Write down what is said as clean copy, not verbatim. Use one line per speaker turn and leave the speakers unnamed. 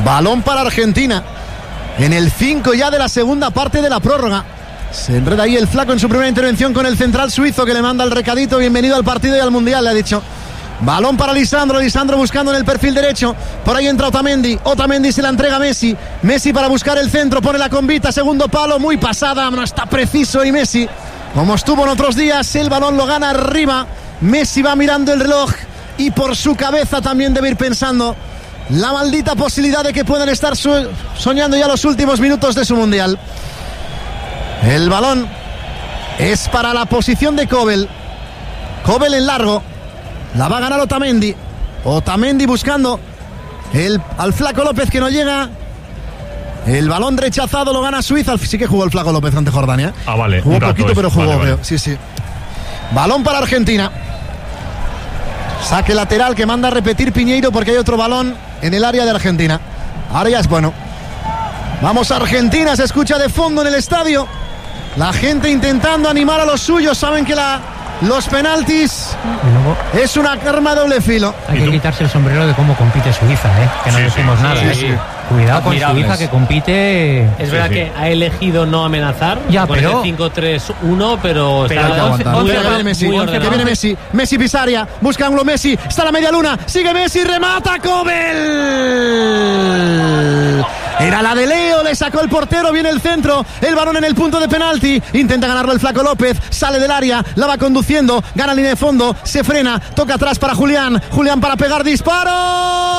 Balón para Argentina. En el 5 ya de la segunda parte de la prórroga. Se enreda ahí el flaco en su primera intervención con el central suizo, que le manda el recadito: bienvenido al partido y al mundial, le ha dicho. Balón para Lisandro buscando en el perfil derecho. Por ahí entra Otamendi se la entrega a Messi para buscar el centro, pone la convita, segundo palo, muy pasada, no está preciso, y Messi, como estuvo en otros días, el balón lo gana arriba. Messi va mirando el reloj y por su cabeza también debe ir pensando la maldita posibilidad de que puedan estar soñando ya los últimos minutos de su mundial. El balón es para la posición de Kobel en largo. La va a ganar Otamendi buscando al Flaco López, que no llega. El balón rechazado, lo gana Suiza. Sí que jugó el Flaco López ante Jordania.
Vale.
Jugó poquito, pero jugó, vale. Sí. Balón para Argentina. Saque lateral que manda a repetir Piñeiro, porque hay otro balón en el área de Argentina. Ahora ya es bueno. Vamos a Argentina, se escucha de fondo en el estadio. La gente intentando animar a los suyos. Saben que los penaltis es una arma de doble filo.
Hay que quitarse el sombrero de cómo compite Suiza, que no decimos nada.
Sí.
Cuidado con Suiza, que compite.
Es verdad que ha elegido no amenazar con
pero...
el 5-3-1 pero
que viene Messi pisa área, busca ángulo Messi, está a la media luna, sigue Messi, remata Kobel. Era la de Leo, le sacó el portero, viene el centro, el balón en el punto de penalti, intenta ganarlo el Flaco López, sale del área, la va conduciendo, gana línea de fondo, se frena, toca atrás para Julián para pegar, disparo.